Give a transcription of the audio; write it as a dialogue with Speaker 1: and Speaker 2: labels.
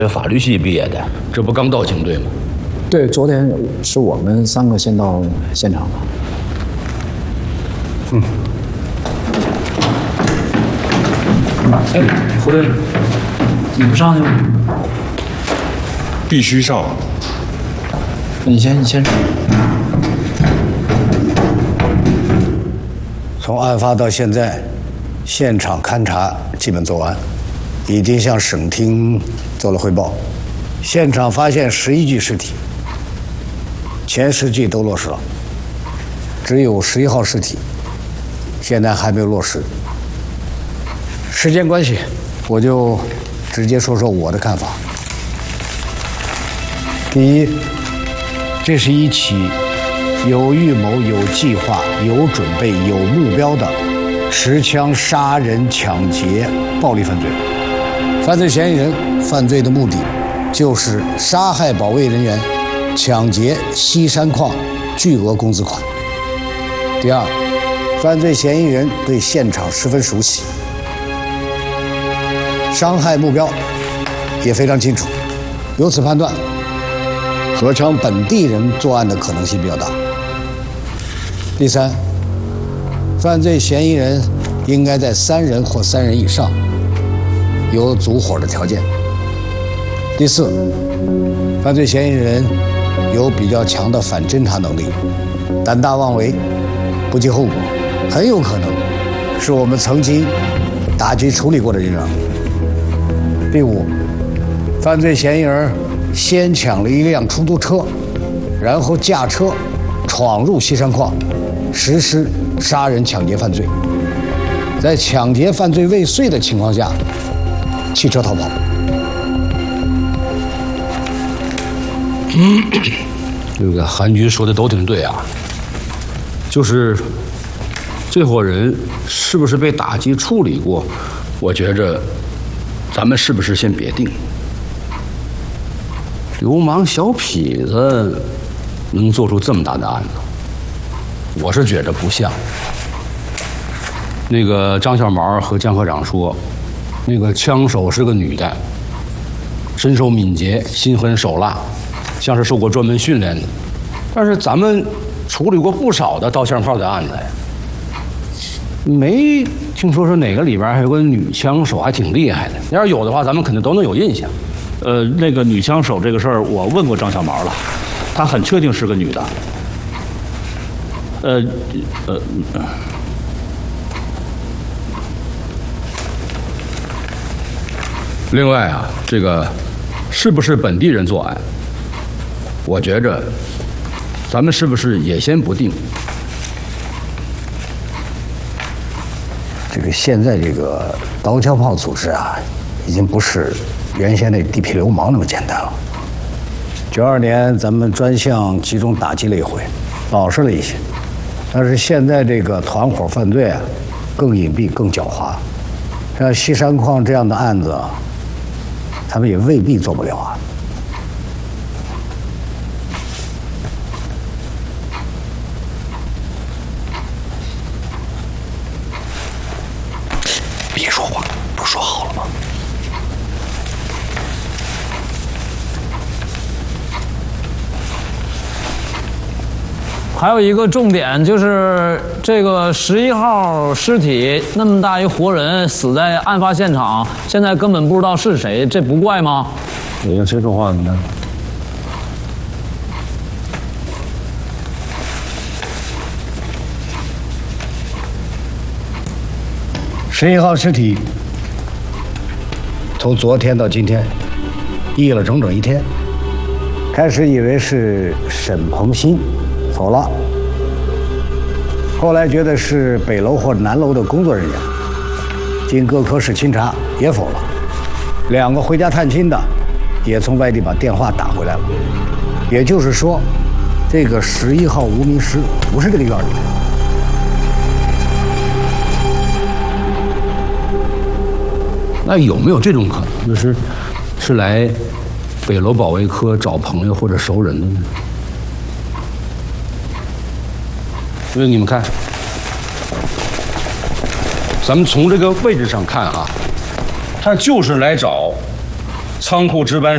Speaker 1: 法律系毕业的，这不刚到警队吗？
Speaker 2: 对，昨天是我们3个先到现场的。
Speaker 3: 哎，胡队，你不上去吗？
Speaker 4: 必须上。
Speaker 2: 你先上。
Speaker 5: 从案发到现在，现场勘查基本做完，已经向省厅做了汇报。现场发现11具尸体，前10具都落实了，只有11号尸体现在还没有落实。时间关系，我就直接说说我的看法。第一，这是一起有预谋、有计划、有准备、有目标的持枪杀人、抢劫、暴力犯罪。犯罪嫌疑人犯罪的目的就是杀害保卫人员，抢劫西山矿巨额工资款。第二，犯罪嫌疑人对现场十分熟悉，伤害目标也非常清楚，由此判断，合昌本地人作案的可能性比较大。第三，犯罪嫌疑人应该在3人或3人以上，有组伙的条件。第四，犯罪嫌疑人有比较强的反侦查能力，胆大妄为，不计后果，很有可能是我们曾经打击处理过的人员。第五，犯罪嫌疑人先抢了一辆出租车，然后驾车闯入西山矿，实施杀人抢劫犯罪，在抢劫犯罪未遂的情况下弃车逃跑。
Speaker 1: 这个韩军说的都挺对啊，就是这伙人是不是被打击处理过，我觉着咱们是不是先别定。流氓小痞子能做出这么大的案子，我是觉着不像。那个张小毛和江科长说，那个枪手是个女的，身手敏捷，心狠手辣，像是受过专门训练的。但是咱们处理过不少的刀枪炮的案子呀，没听说哪个里边还有个女枪手还挺厉害的。要是有的话，咱们肯定都能有印象。
Speaker 3: 那个女枪手这个事儿，我问过张小毛了，她很确定是个女的。
Speaker 1: 另外啊，这个是不是本地人作案，我觉着咱们是不是也先不定。
Speaker 5: 这个现在这个刀枪炮组织啊，已经不是原先那地痞流氓那么简单了。92年咱们专项集中打击了一回，老实了一些，但是现在这个团伙犯罪啊，更隐蔽、更狡猾。像西山矿这样的案子，他们也未必做不了啊。
Speaker 4: 别说话，不说好了吗？
Speaker 6: 还有一个重点就是这个11号尸体那么大一活人死在案发现场，现在根本不知道是谁，这不怪吗？
Speaker 3: 你跟谁说话呢？
Speaker 5: 11号尸体从昨天到今天熨了整整1天，开始以为是沈鹏鑫否了，后来觉得是北楼或南楼的工作人员，经各科室清查也否了，2个回家探亲的也从外地把电话打回来了，也就是说，这个11号无名尸不是这个院里的。
Speaker 1: 那有没有这种可能，是来北楼保卫科找朋友或者熟人的呢？因为你们看，咱们从这个位置上看啊，他就是来找仓库值班